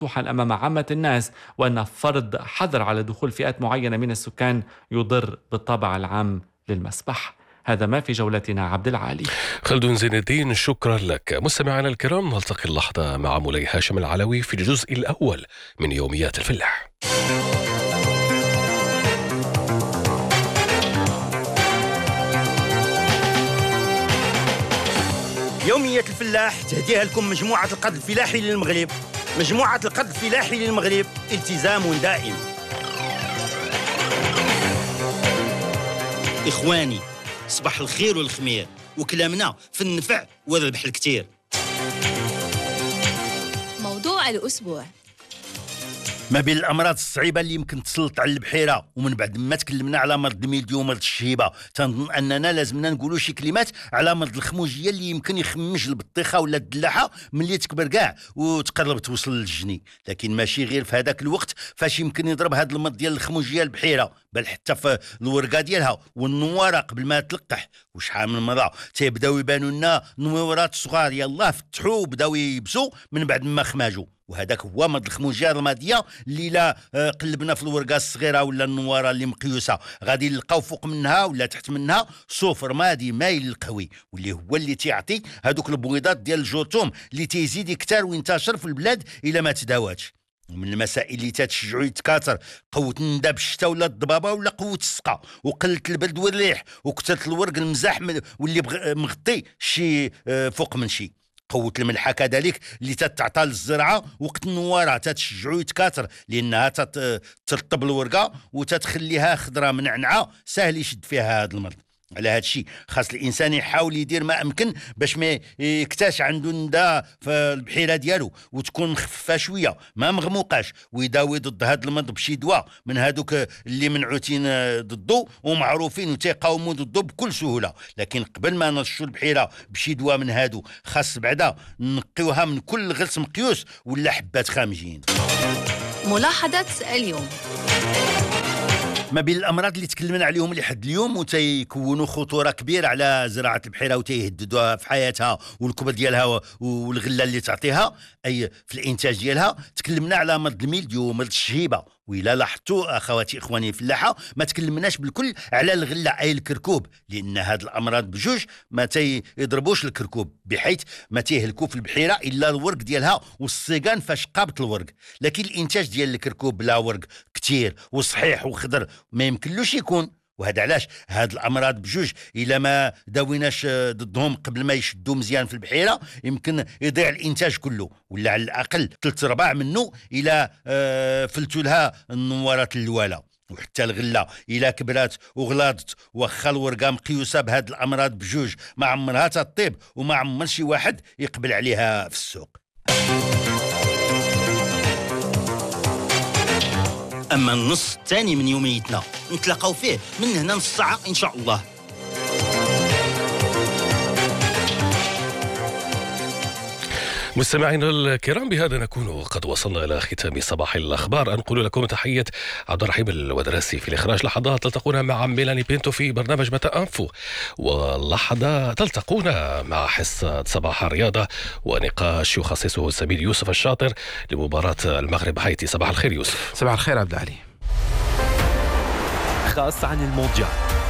مفتوحا أمام عامة الناس، وأن فرض حظر على دخول فئات معينة من السكان يضر بالطابع العام للمسبح. هذا ما في جولتنا عبد العالي. خلدون زين الدين، شكرا لك. مستمعينا الكرام، نلتقي اللحظة مع مولاي هاشم العلوي في الجزء الأول من يوميات الفلاح. يوميات الفلاح تهديها لكم مجموعة القد الفلاحي للمغرب. مجموعة القد الفلاحي للمغرب، التزام دائم. إخواني، صباح الخير والخمير، وكلامنا في النفع والربح الكتير. موضوع الأسبوع: ما بين الامراض الصعيبه اللي يمكن تسلط على البحيره، ومن بعد ما تكلمنا على مرض الميلديو ومرض الشهيبه، تنظن اننا لازمنا نقولوا شي كلمات على مرض الخموجيه اللي يمكن يخمج البطيخه ولا الدلاحه ملي تكبر كاع وتقرب توصل للجني. لكن ماشي غير في هذاك الوقت فاش يمكن يضرب هذا المرض ديال الخموجيه البحيره، بل حتى في الورقه ديالها والنواره قبل ما تلقح. وشحال من مره تيبداو يبانوا لنا نويرات صغار يلاه فتحوا وبداو يبسوا من بعد ما خماجوا. وهذاك هو مرض الخموجيه الرماديه اللي لا قلبنا في الورقه الصغيره ولا النواره اللي مقيوسه غادي نلقاو فوق منها ولا تحت منها صوف رمادي مايل القوي، واللي هو اللي تيعطي هذوك البويضات ديال الجرثوم اللي تيزيد يكتر وينتشر في البلاد الا ما تداواتش. ومن المسائل اللي تتشجعوا يتكاثر قوة الندى بالشتاء ولا الضبابة ولا قوة السقا وقلة البرد والريح وكثرة الورق المزاح واللي مغطي شي فوق من شي. قوة الملحة كذلك اللي تتعطى للزرعة وقت النوارة تتشجعوا يتكاثر لأنها ترطب الورقة وتتخليها خضرة منعنعة سهل يشد فيها هذا المرض. على هذا الشيء خاص الانسان يحاول يدير ما امكن باش ما يكتاش عنده ندى في البحيره ديالو وتكون مخففه شويه ما مغموقاش، ويداوي ضد هذا المرض بشي دواء من هذوك اللي منعوتين ضده ومعروفين وتيقاوموا ضده بكل سهوله. لكن قبل ما نرشوا البحيره بشي دواء من هادو خاص بعدا نقيوها من كل غلس مقيوس ولا حبات خامجين. ملاحظة اليوم: ما بين الامراض اللي تكلمنا عليهم لحد اليوم وتيكونوا خطوره كبيره على زراعه البحيره وتيهددوها في حياتها والكبر ديالها والغله اللي تعطيها اي في الانتاج ديالها، تكلمنا على مرض الميلديو ومرض الشهيبه. وإلا لاحظتوا اخواتي اخواني الفلاحه ما تكلمناش بالكل على الغله اي الكركوب، لان هاد الامراض بجوج ما تيضربوش الكركوب بحيث ما تيهلكوا في البحيره الا الورق ديالها والصيغان فاش قابط الورق. لكن الانتاج ديال الكركوب بلا ورق كتير وصحيح وخضر ما يمكنلوش يكون. وهذا علاش هاد الامراض بجوج الا ما داويناش ضدهم قبل ما يشدوا مزيان في البحيره يمكن يضيع الانتاج كله، ولا على الاقل 3/4 منه الا فلتوا لها النوارات اللواله. وحتى الغله الا كبرات وغلاضت واخا الورقه مقيوسه بهاد الامراض بجوج ما عمرها تطيب وما عمر شي واحد يقبل عليها في السوق. أما النص الثاني من يوميتنا نتلاقاو فيه من هنا نص ساعة إن شاء الله. مستمعينا الكرام، بهذا نكون قد وصلنا إلى ختام صباح الأخبار. أنقل لكم تحية عبد الرحيم الودراسي في الإخراج. لحظات تلتقون مع ميلاني بينتو في برنامج متى أنفو، واللحظة تلتقون مع حصة صباح الرياضة ونقاش يخصصه سمير يوسف الشاطر لمباراة المغرب هايتي. صباح الخير يوسف. صباح الخير عبد العالي. خاص عن المونديال.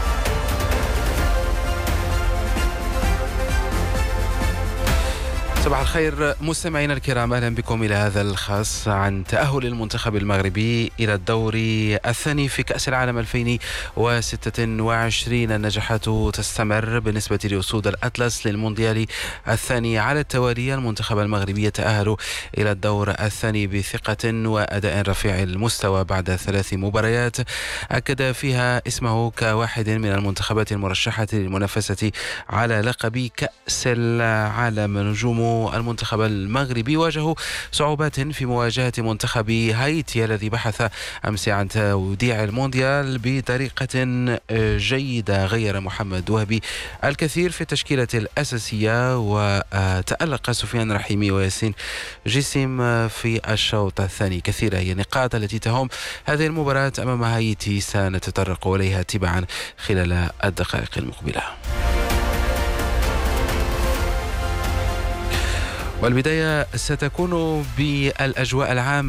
صباح الخير مستمعينا الكرام، أهلا بكم إلى هذا الخاص عن تأهل المنتخب المغربي إلى الدور الثاني في كأس العالم 2026. النجاحات تستمر بالنسبة لأسود الأطلس للمونديال الثاني على التوالي. المنتخب المغربي يتأهل إلى الدور الثاني بثقة وأداء رفيع المستوى بعد 3 مباريات أكد فيها اسمه كواحد من المنتخبات المرشحة للمنافسة على لقب كأس العالم. نجوم المنتخب المغربي واجهوا صعوبات في مواجهة منتخب هايتي الذي بحث أمس عن توديع المونديال بطريقة جيدة. غير محمد وهبي الكثير في التشكيلة الأساسية، وتألق سفيان رحيمي وياسين جسيم في الشوط الثاني. كثيرة هي النقاط التي تهم هذه المباراة أمام هايتي، سنتطرق إليها تبعا خلال الدقائق المقبلة. والبداية ستكون بالأجواء العامة